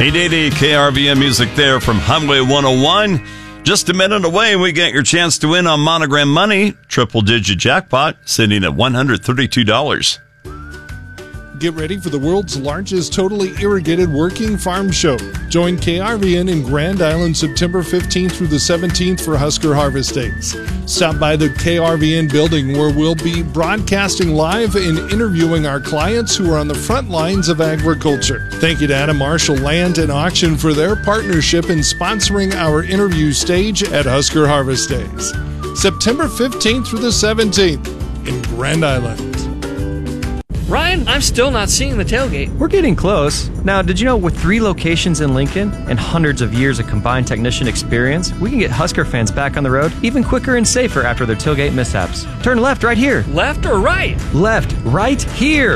880 KRVN music there from Highway 101. Just a minute away, we get your chance to win on Monogram Money. Triple-digit jackpot sitting at $132. Get ready for the world's largest totally irrigated working farm show. Join KRVN in Grand Island September 15th through the 17th for Husker Harvest Days. Stop by the KRVN building where we'll be broadcasting live and interviewing our clients who are on the front lines of agriculture. Thank you to Adam Marshall Land and Auction for their partnership in sponsoring our interview stage at Husker Harvest Days. September 15th through the 17th in Grand Island. Ryan, I'm still not seeing the tailgate. We're getting close. Now, did you know with 3 locations in Lincoln and hundreds of years of combined technician experience, we can get Husker fans back on the road even quicker and safer after their tailgate mishaps? Turn left right here. Left or right? Left right here.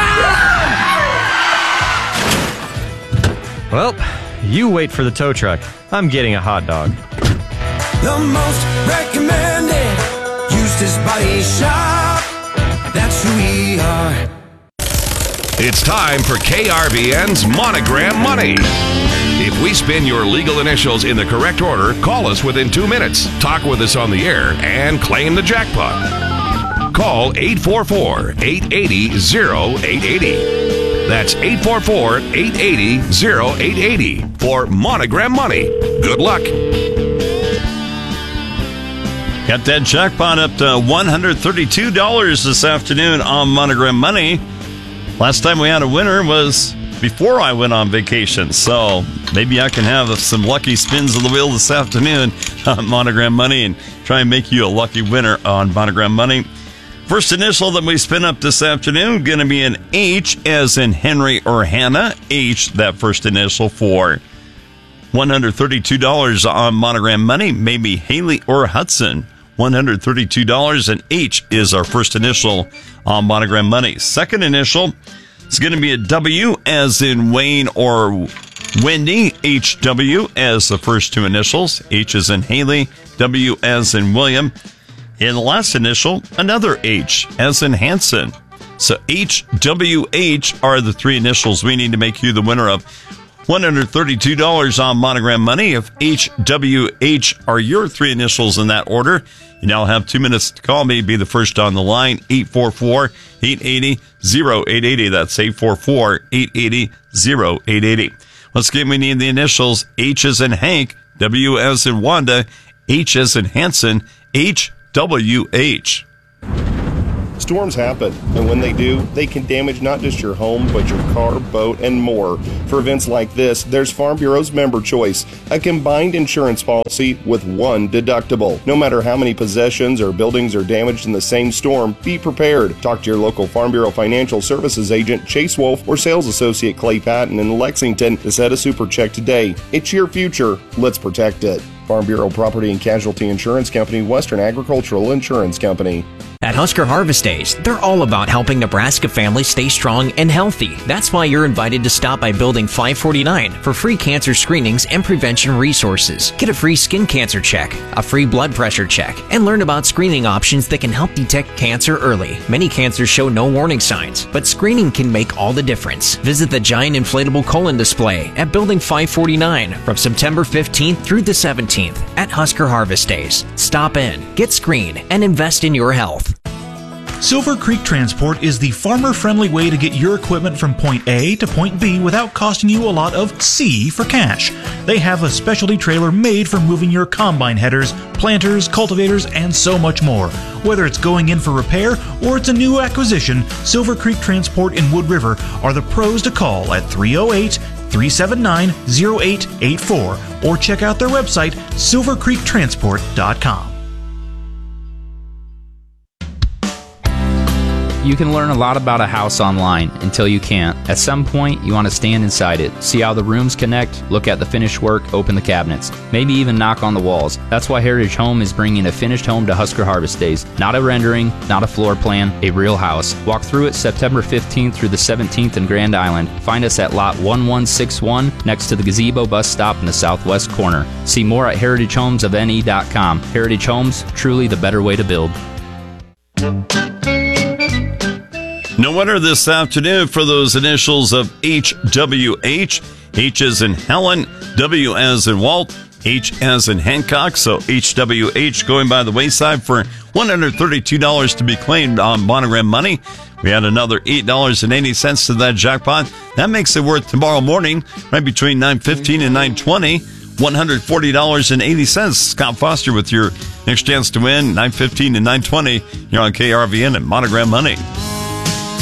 Well, you wait for the tow truck. I'm getting a hot dog. The most recommended Eustace Body Shop. That's who we are. It's time for KRVN's Monogram Money. If we spin your legal initials in the correct order, call us within 2 minutes, talk with us on the air, and claim the jackpot. Call 844-880-0880. That's 844-880-0880 for Monogram Money. Good luck. Got that jackpot up to $132 this afternoon on Monogram Money. Last time we had a winner was before I went on vacation, so maybe I can have some lucky spins of the wheel this afternoon on Monogram Money and try and make you a lucky winner on Monogram Money. First initial that we spin up this afternoon going to be an H as in Henry or Hannah. H, that first initial for $132 on Monogram Money. Maybe Haley or Hudson. $132, and H is our first initial on Monogram Money. Second initial is going to be a W as in Wayne or Wendy. HW as the first 2 initials. H as in Haley, W as in William. And the last initial, another H as in Hanson. So HWH are the 3 initials we need to make you the winner of $132 on Monogram Money. If HWH are your 3 initials in that order, you now have 2 minutes to call me. Be the first on the line, 844-880-0880. That's 844-880-0880. Once again, we need the initials H as in Hank, W as in Wanda, H as in Hanson, HWH. Storms happen, and when they do, they can damage not just your home, but your car, boat, and more. For events like this, there's Farm Bureau's Member Choice, a combined insurance policy with 1 deductible. No matter how many possessions or buildings are damaged in the same storm, be prepared. Talk to your local Farm Bureau Financial Services agent, Chase Wolf, or sales associate Clay Patton in Lexington to set a super check today. It's your future. Let's protect it. Farm Bureau Property and Casualty Insurance Company, Western Agricultural Insurance Company. At Husker Harvest Days, they're all about helping Nebraska families stay strong and healthy. That's why you're invited to stop by Building 549 for free cancer screenings and prevention resources. Get a free skin cancer check, a free blood pressure check, and learn about screening options that can help detect cancer early. Many cancers show no warning signs, but screening can make all the difference. Visit the giant inflatable colon display at Building 549 from September 15th through the 17th at Husker Harvest Days. Stop in, get screened, and invest in your health. Silver Creek Transport is the farmer-friendly way to get your equipment from point A to point B without costing you a lot of C for cash. They have a specialty trailer made for moving your combine headers, planters, cultivators, and so much more. Whether it's going in for repair or it's a new acquisition, Silver Creek Transport in Wood River are the pros to call at 308-379-0884 or check out their website, silvercreektransport.com. You can learn a lot about a house online until you can't. At some point, you want to stand inside it, see how the rooms connect, look at the finished work, open the cabinets, maybe even knock on the walls. That's why Heritage Home is bringing a finished home to Husker Harvest Days. Not a rendering, not a floor plan, a real house. Walk through it September 15th through the 17th in Grand Island. Find us at lot 1161 next to the Gazebo bus stop in the southwest corner. See more at heritagehomesofne.com. Heritage Homes, truly the better way to build. No winner this afternoon for those initials of HWH. H as in Helen, W as in Walt, H as in Hancock, so HWH going by the wayside for $132 to be claimed on Monogram Money. We had another $8.80 to that jackpot. That makes it worth tomorrow morning, right between 9:15 and 9:20, $140.80. Scott Foster with your next chance to win, 9:15 and 9:20 here on KRVN and Monogram Money.